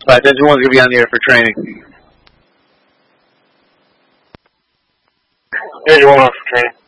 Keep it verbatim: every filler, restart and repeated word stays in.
Alright, Engine one's gonna be on the air for training. Engine one on for training.